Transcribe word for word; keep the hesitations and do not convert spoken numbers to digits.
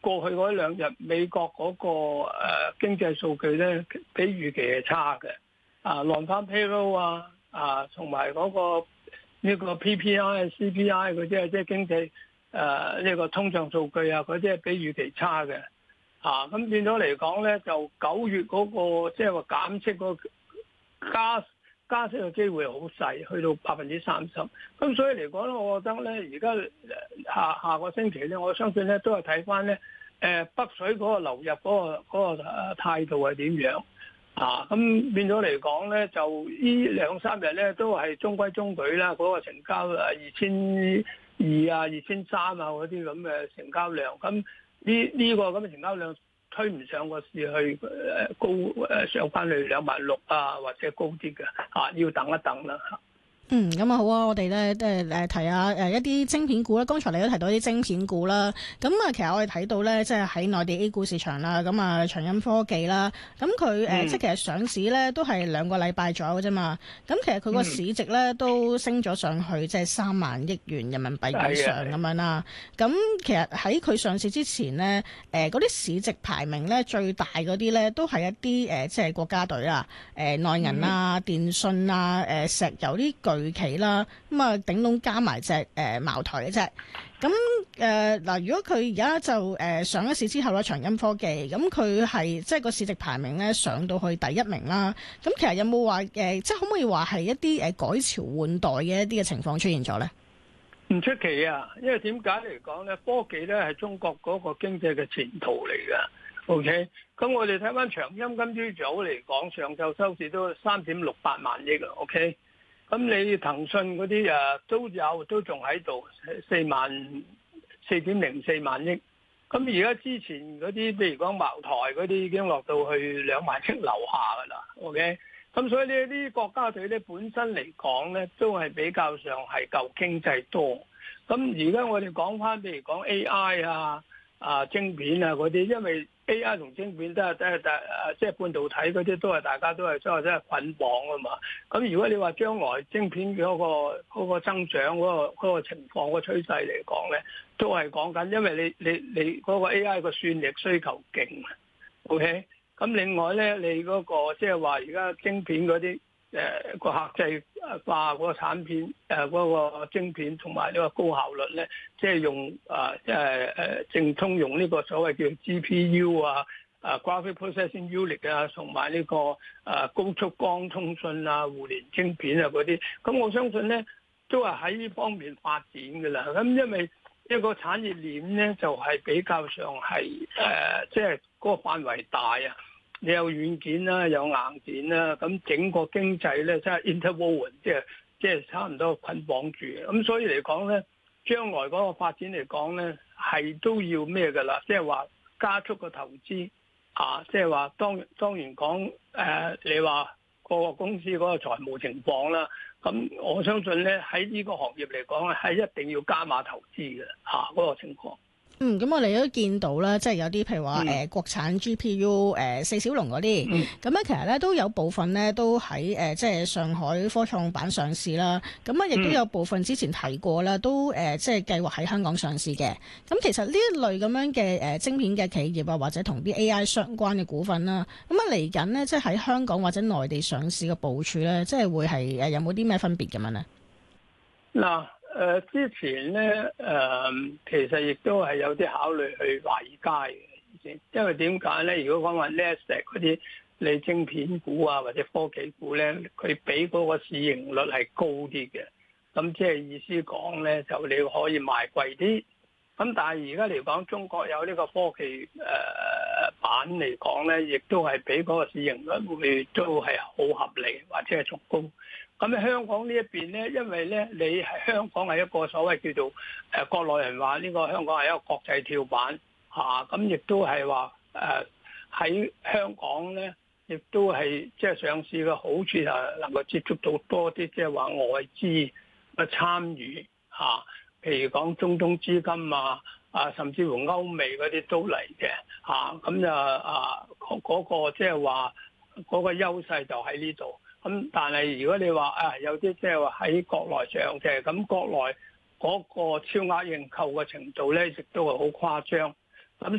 過去嗰兩日美國嗰、那個誒、呃、經濟數據咧，比預期係差嘅。啊，non-farm payroll 啊，啊，同埋嗰個呢、這個 P P I、C P I 嗰啲啊，即係經濟誒呢、呃這個通脹數據啊，嗰啲係比預期差嘅。啊，咁變咗嚟講咧，就九月嗰、那個即係話減息嗰個加加息嘅機會好細，去到百分之三十。咁所以嚟講咧，我覺得咧，而家下下個星期咧，我相信咧都係睇翻咧，誒北水嗰個流入嗰、那個嗰、那個誒態度係點樣啊？咁變咗嚟講咧，就呢兩三日咧都係中規中矩啦，嗰、那個成交誒二千二啊、二千三啊嗰啲咁嘅成交量。咁呢呢個咁嘅成交量推唔上個市去誒高誒上翻去兩萬六啊，或者高啲嘅嚇，要等一等啦嚇。 嗯，咁啊好啊，我哋咧即係誒提下誒一啲晶片股啦。剛才你都提到一啲晶片股啦，咁啊其實我哋睇到咧，即係喺內地 A 股市場啦，咁啊長鑫科技啦，咁佢誒即係其實上市咧都係兩個禮拜左右啫嘛。咁其實佢個市值咧都升咗上去，即係三萬億元人民幣以上咁樣啦。咁其實喺佢上市之前咧，誒嗰啲市值排名咧最大嗰啲咧都係一啲誒即係國家隊啦，誒內銀啊、電信啊、誒石油啲巨期啦，咁啊頂籠加埋隻誒茅台嘅啫。咁誒嗱，如果佢而家就誒、呃、上咗市之後咧，長鑫科技咁佢係即係個市值排名咧上到去第一名啦。咁其實有冇話誒，即係可唔可以話係一啲誒改朝換代嘅一啲嘅情況出現咗咧？ 唔出奇啊，因為點解嚟講咧？科技咧係中國嗰個經濟嘅前途嚟㗎。OK，咁我哋睇翻長鑫今朝早嚟講，上晝收市都三點六八萬億啊。OK。咁你騰訊嗰啲誒都有，都仲喺度四萬四點零四萬億。咁而家之前嗰啲，譬如講茅台嗰啲，已經落到去兩萬億樓下噶啦。OK，咁所以呢啲國家隊咧本身嚟講咧，都係比較上係舊經濟多。咁而家我哋講翻，譬如講 A I 啊、啊晶片啊嗰啲，因為 A I 同晶片都係都係大誒，即係半導體嗰啲都係大家都係即係即係捆綁啊嘛。咁如果你話將來晶片嗰個嗰個增長嗰個嗰個情況個趨勢嚟講咧，都係講緊，因為你你你嗰個 A I 個算力需求勁啊。OK，咁另外咧，你嗰個即係話而家晶片嗰啲誒個客製化嗰個產品誒嗰個晶片同埋呢個高效率咧，即係用啊即係誒正通用呢個所謂叫 G P U 啊、啊 Graphic Processing Unit 啊，同埋呢個啊高速光通訊啊、互聯晶片啊嗰啲，咁我相信咧都係喺呢方面發展㗎啦。咁因為一個產業鏈咧就係比較上係誒即係嗰個範圍大啊。你有軟件啦，有硬件啦，咁整個經濟咧，即係 interwoven，即係即係差唔多捆綁住。咁所以嚟講咧，將來嗰個發展嚟講咧，係都要咩㗎啦？即係話加速個投資啊！即係話當當然講誒、呃，你話個公司嗰個財務情況啦，咁我相信咧喺呢個行業嚟講咧，係一定要加碼投資嘅嚇嗰個情況。 嗯，咁我哋都見到啦，即係有啲譬如話誒、嗯呃、國產 G P U 誒、呃、四小龍嗰啲，咁咧、嗯、其實咧都有部分咧都喺誒、呃、即係上海科創板上市啦。咁啊亦都有部分之前提過啦，都誒、呃、即係計劃喺香港上市嘅。咁其實呢一類咁樣嘅誒、呃、晶片嘅企業啊，或者同啲 A I 相關嘅股份啦，咁啊嚟緊呢，即係喺香港或者內地上市嘅部署咧，即係會係誒有冇啲咩分別咁樣咧？嗱。 誒、呃、之前咧誒、呃，其實亦都係有啲考慮去華爾街嘅，因為點解咧？如果講話 Nasdaq 嗰啲你晶片股啊，或者科技股咧，佢比嗰個市盈率係高啲嘅，咁即係意思講咧，就你可以賣貴啲。咁但係而家嚟講，中國有呢個科技誒板嚟講咧，亦都係比嗰個市盈率會都係好合理，或者係仲高。咁喺香港呢一邊咧，因為咧你係香港係一個所謂叫做誒國內人話呢個香港係一個國際跳板嚇，咁、啊、亦都係話誒喺香港咧，亦都係即係上市嘅好處係能夠接觸到多啲即係話外資嘅參與嚇。啊譬如講中東資金啊，啊甚至乎歐美嗰啲都嚟嘅嚇，咁就啊嗰、嗰個即係話嗰個優勢就喺呢度。咁但係如果你話啊有啲即係話喺國內上嘅，咁國內嗰個超額認購嘅程度咧，亦都係好誇張。